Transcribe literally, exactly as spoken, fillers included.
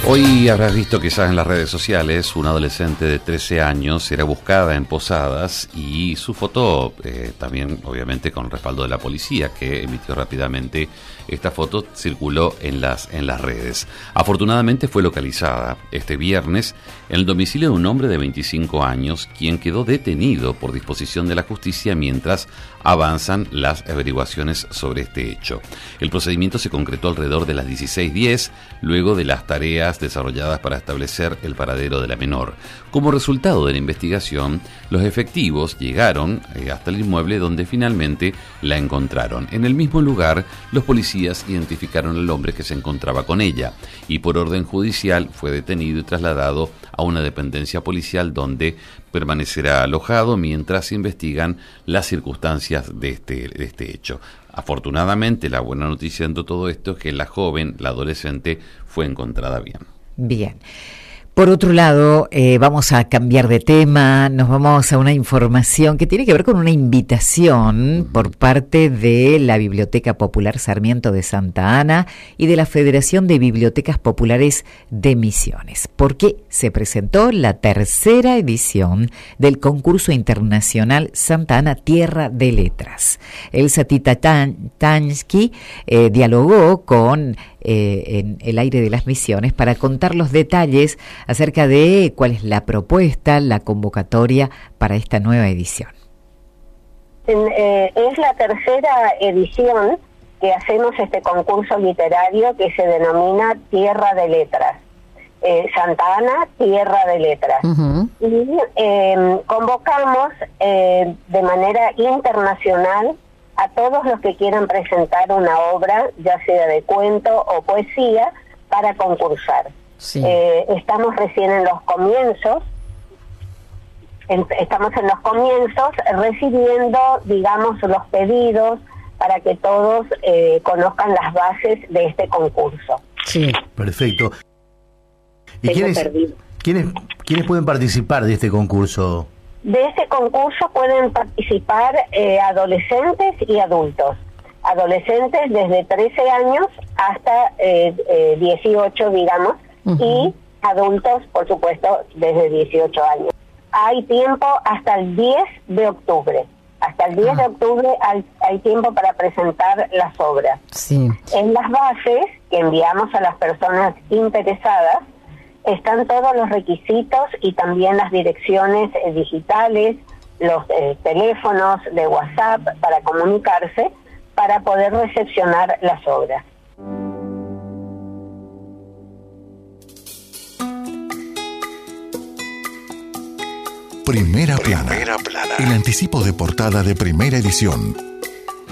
Hoy habrás visto quizás en las redes sociales una adolescente de trece años era buscada en Posadas y su foto eh, también obviamente con respaldo de la policía, que emitió rápidamente esta foto, circuló en las, en las redes. Afortunadamente fue localizada este viernes en el domicilio de un hombre de veinticinco años, quien quedó detenido por disposición de la justicia mientras avanzan las averiguaciones sobre este hecho. El procedimiento se concretó alrededor de las dieciséis diez, luego de las tareas desarrolladas para establecer el paradero de la menor. Como resultado de la investigación, los efectivos llegaron eh, hasta el inmueble donde finalmente la encontraron. En el mismo lugar, los policías identificaron al hombre que se encontraba con ella y por orden judicial fue detenido y trasladado a una dependencia policial donde permanecerá alojado mientras se investigan las circunstancias de este, de este hecho. Afortunadamente, la buena noticia de todo esto es que la joven, la adolescente, fue encontrada bien. Bien. Por otro lado, eh, vamos a cambiar de tema, nos vamos a una información que tiene que ver con una invitación por parte de la Biblioteca Popular Sarmiento de Santa Ana y de la Federación de Bibliotecas Populares de Misiones, porque se presentó la tercera edición del concurso internacional Santa Ana Tierra de Letras. Elsa Titansky eh, dialogó con Eh, en el aire de las misiones para contar los detalles acerca de cuál es la propuesta, la convocatoria para esta nueva edición. Eh, es la tercera edición que hacemos este concurso literario que se denomina Tierra de Letras. Eh, Santa Ana, Tierra de Letras. Uh-huh. Y eh, convocamos eh, de manera internacional a todos los que quieran presentar una obra, ya sea de cuento o poesía, para concursar. Sí. Eh, estamos recién en los comienzos, en, estamos en los comienzos recibiendo, digamos, los pedidos para que todos eh, conozcan las bases de este concurso. Sí, perfecto. ¿Y quiénes, quiénes, quiénes pueden participar de este concurso? De este concurso pueden participar eh, adolescentes y adultos. Adolescentes desde trece años hasta eh, eh, dieciocho, digamos, uh-huh. Y adultos, por supuesto, desde dieciocho años. Hay tiempo hasta el diez de octubre. Hasta el diez uh-huh. de octubre hay, hay tiempo para presentar las obras. Sí. En las bases que enviamos a las personas interesadas, están todos los requisitos y también las direcciones eh, digitales, los eh, teléfonos de WhatsApp para comunicarse, para poder recepcionar las obras. Primera Plana, Primera Plana, el anticipo de portada de Primera Edición.